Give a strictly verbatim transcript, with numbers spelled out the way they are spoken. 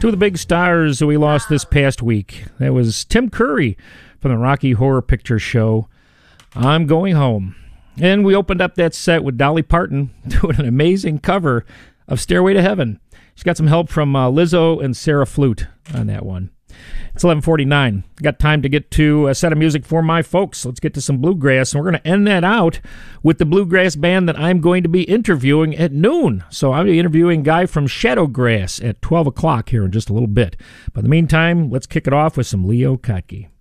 Two of the big stars that we lost this past week. That was Tim Curry from the Rocky Horror Picture Show, I'm Going Home. And we opened up that set with Dolly Parton doing an amazing cover of Stairway to Heaven. She's got some help from uh, Lizzo and Sarah Flute on that one. It's eleven forty-nine. Got time to get to a set of music for my folks. Let's get to some bluegrass, and we're going to end that out with the bluegrass band that I'm going to be interviewing at noon. So I'll be interviewing a guy from Shadowgrass at twelve o'clock here in just a little bit. But in the meantime, let's kick it off with some Leo Kottke.